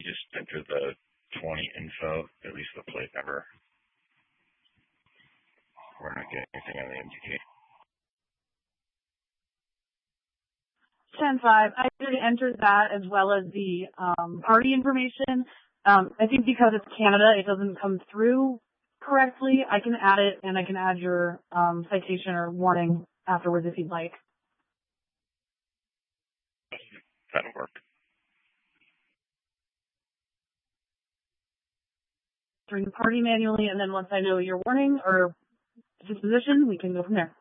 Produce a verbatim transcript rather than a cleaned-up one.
You just enter the twenty info, at least the plate number. We're not getting anything on the M T K. ten five. I did enter that as well as the um, party information. Um, I think because it's Canada, it doesn't come through correctly. I can add it, and I can add your um, citation or warning afterwards if you'd like. That'll work. During the party manually, and then once I know your warning or disposition, we can go from there.